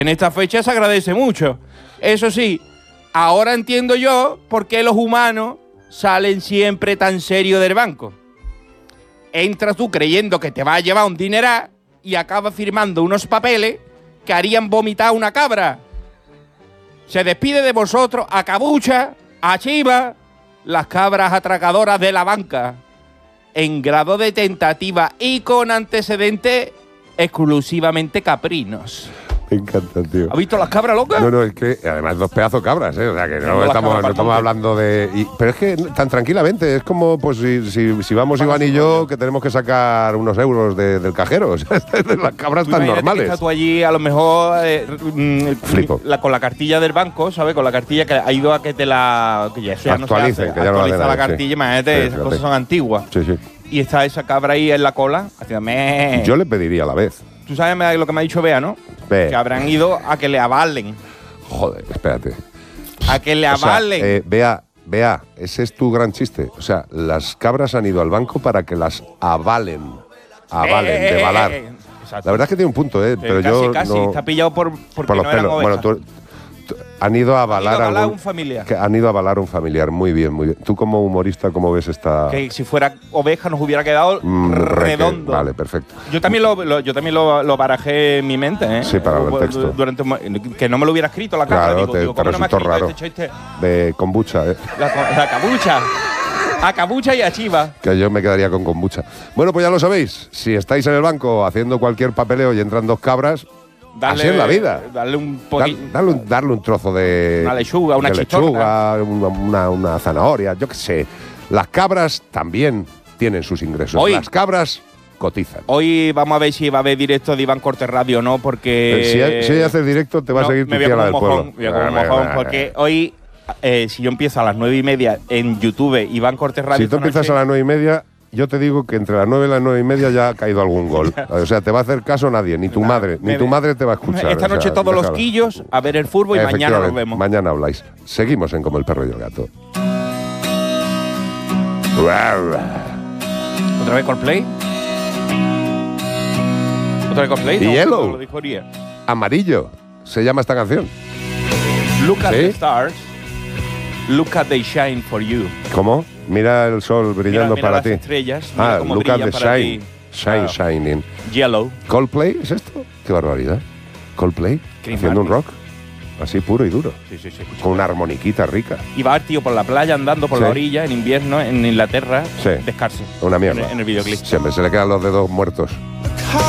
En esta fecha se agradece mucho. Eso sí, ahora entiendo yo por qué los humanos salen siempre tan serios del banco. Entras tú creyendo que te va a llevar un dineral y acabas firmando unos papeles que harían vomitar una cabra. Se despide de vosotros a Cabucha, a Chiva, las cabras atracadoras de la banca, en grado de tentativa y con antecedentes exclusivamente caprinos. Me encanta, tío. ¿Has visto las cabras locas? No, es que además dos pedazos cabras, ¿eh? O sea, que no estamos hablando de... pero es que tan tranquilamente, es como pues si vamos Iván y yo, que tenemos que sacar unos euros del cajero. O sea, las cabras tan normales. Estás tú allí, a lo mejor, Flipo. con la cartilla del banco, ¿sabes? Con la cartilla que ha ido a que te la... Que ya sea, actualicen, no se hace, que ya no actualiza vale la nada, cartilla, sí. imagínate, Sí, esas fíjate. cosas son antiguas. Sí, sí. Y está esa cabra ahí en la cola, haciendo... Yo le pediría a la vez. Tú sabes lo que me ha dicho Bea, ¿no? Bea. Que habrán ido a que le avalen. Joder, espérate. A que le avalen. Vea, ese es tu gran chiste. O sea, las cabras han ido al banco para que las avalen. De valar. Exacto. La verdad es que tiene un punto, ¿eh? Pero yo casi. no... Está pillado por Por no los eran pelos. ovejas. Bueno, han ido a avalar a un familiar. Han ido a avalar a un familiar. Muy bien, muy bien. Tú como humorista, ¿cómo ves esta...? Que si fuera oveja nos hubiera quedado redondo. Vale, perfecto. Yo también lo barajé en mi mente, ¿eh? Sí, para el texto. Que no me lo hubiera escrito la cara. Claro, te ¿cómo no me ha resultó escrito raro. este chiste? De kombucha, ¿eh? La cabucha. A cabucha y a chiva. Que yo me quedaría con kombucha. Bueno, pues ya lo sabéis. Si estáis en el banco haciendo cualquier papeleo y entran dos cabras... así es la vida. Darle un poquito. Darle un trozo de... Una lechuga, una lechuga, una zanahoria, yo qué sé. Las cabras también tienen sus ingresos. Hoy, las cabras cotizan. Hoy vamos a ver si va a haber directo de Iván Cortés Radio o no, porque... Si haces directo, te va a seguir tu tía la del pueblo. Me voy a comer un mojón, porque hoy, si yo empiezo a las 9:30 en YouTube, Iván Cortés Radio... Si tú empiezas a las 9:30... Yo te digo que entre las 9 y las 9:30 ya ha caído algún gol. O sea, te va a hacer caso nadie, ni tu madre. Ni tu madre te va a escuchar. Esta noche todos los quillos a ver el fútbol y mañana nos vemos. Mañana habláis. Seguimos en Como el perro y el gato. ¿Otra vez Coldplay? ¿Otra vez Coldplay? Y Yellow. Lo dijo Uriel. Amarillo. Se llama esta canción. Look at the stars. Look at they shine for you. ¿Cómo? Mira el sol brillando mira para las ti. Estrellas, mira cómo look at brillan the para shine. ti. Shine, shining. Yellow. ¿Coldplay es esto? Qué barbaridad. ¿Coldplay? Chris Haciendo Martin. un rock. Así puro y duro. Sí. Con una armoniquita rica. Y va el tío por la playa andando por la orilla en invierno en Inglaterra. Sí. Descalzo. Una mierda. En el videoclip. Siempre se le quedan los dedos muertos.